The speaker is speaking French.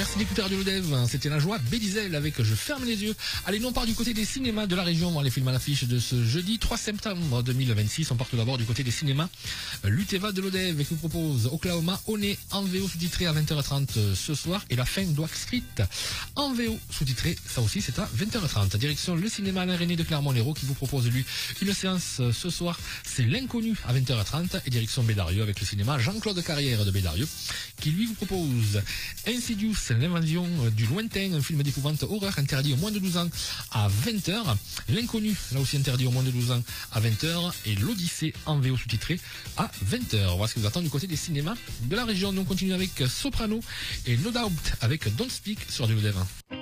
merci d'écouter Radio Lodev. C'était la joie Bédizel avec Je ferme les yeux. Allez, nous on part du côté des cinémas de la région, voir les films à l'affiche de ce jeudi 3 septembre 2026. On part tout d'abord du côté des cinémas. L'Uteva de Lodev qui nous propose Oklahoma Oné en VO sous-titré à 20h30 ce soir et La fin d'Oak Street en VO sous-titré, ça aussi c'est à 20h30. Direction le cinéma Alain René de Clermont-Lérault qui vous propose lui une séance ce soir, c'est L'Inconnu à 20h30 et direction Bédarieux avec le cinéma Jean-Claude Carrière de Bédarieux qui lui vous propose Insidious, l'invasion du lointain, un film d'épouvante horreur interdit au moins de 12 ans à 20h. L'Inconnu, là aussi interdit au moins de 12 ans à 20h. Et l'Odyssée en VO sous-titré à 20h. Voilà ce que vous attend du côté des cinémas de la région. Nous on continue avec Soprano et No Doubt avec Don't Speak sur Radio Dev.